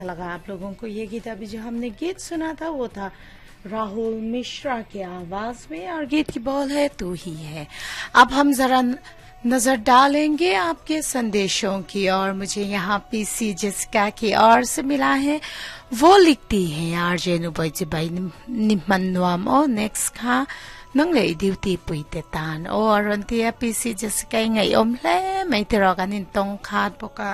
लगा आप लोगों को ये गीत। अभी जो हमने गीत सुना था वो था राहुल मिश्रा की आवाज में और गीत की बोल है तू ही है। अब हम जरा नजर डालेंगे आपके संदेशों की और मुझे यहाँ पीसी जिसका की ओर से मिला है। वो लिखती है आरजे नुबैजी बाई निमनुआम ओ नेक्स्ट खा नंग ले ड्यूटी पुइते तान ओ अरंतिया पीसी जिसका ngai omle mai tiroganin tong खाद पोका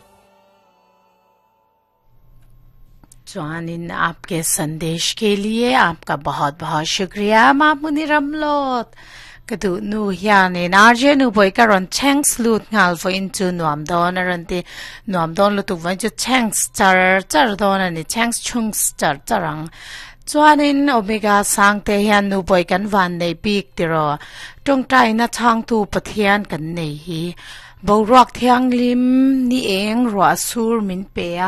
स्वानिन आपके संदेश के लिए आपका बहुत बहुत शुक्रिया। मामुनि रमलोत कदु नु याने नार्जे नु बोय करन चैंक्स लूट ngal फो into nuam don arante nuam don lutu wan ju chang's char don ani chang's chungs charang स्वानिन omega सांगते हियान नु बोय kan wan nei bik tiro tong tai na chang tu pathian kan nei hi borok thiang lim ni eng ro sur min pe a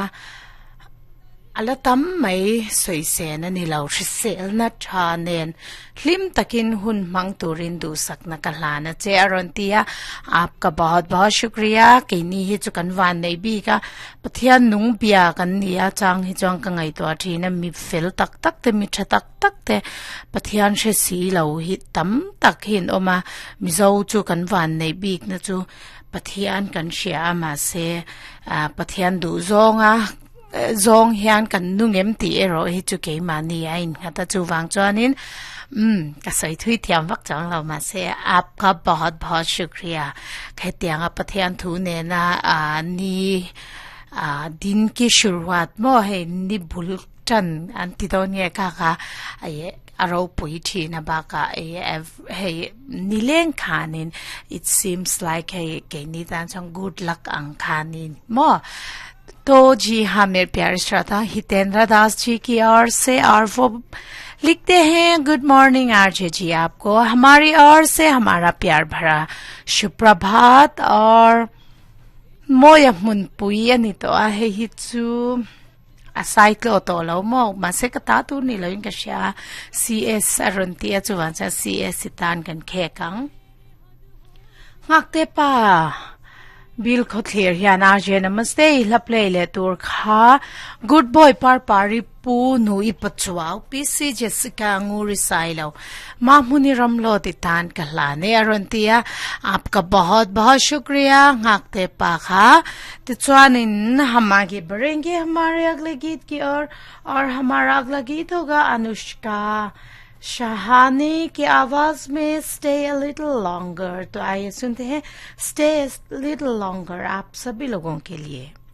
ala tam mai soi se na ni lau sel na tha nen hlim takin hun mang turin du sakna kalana che arontia आपका बहुत बहुत शुक्रिया कि नी ही चुकन वान नहीं भी का पथिया नुंग बिया कन निया चांग ही चांग का ngay तो आठी ना मी फिल तक तक ते मी तक ते पथियान से सी lau ही तम तक हिन ओमा मिजो चुकन वान नहीं भी न चु पथियान कन श्यामा से पथियान du zonga zong hian kan nungem ti ero hi chu ke mani ain khata chu wang chuanin ka sai thui thiam wak chang lo ma se आपका बहुत बहुत शुक्रिया खैतियांग पथियान thu ne na ni दिन की शुरुआत मो है नि भुलटन अंतिदोनिया का ये अरो पुइठी ना बाका है निलें खानिन it seems like है के निदान संग good luck ang खानिन मो तो जी हाँ मेरे प्यारे श्रोता हितेंद्र दास जी की ओर से और वो लिखते हैं गुड मॉर्निंग आरजे जी आपको हमारी ओर से हमारा प्यार भरा सुप्रभात और मोया मुन पुई तो आहे हिचु असाइक्लो तो लो मो मासे कता तू नि लो इनका शा सीएस अरुंतिया चुवांचा सीएस सितान कन खेकांग ngakte pa बिल को क्लियर हिया नाजे नमस्ते लप्ले ले तोर खा गुड बॉय पार पारी पू नु इपचुआव पीसी जेसिका nguri साइलो मामुनि रमलो तितान कहलाने अरंतिया आपका बहुत बहुत शुक्रिया ngakte pa खा तिचवानिन हम आगे बढ़ेंगे हमारे अगले गीत की ओर और हमारा अगला गीत होगा अनुष्का शाहानी की आवाज में स्टे अ लिटिल लॉन्गर। तो आइए सुनते हैं स्टे अ लिटिल लॉन्गर आप सभी लोगों के लिए।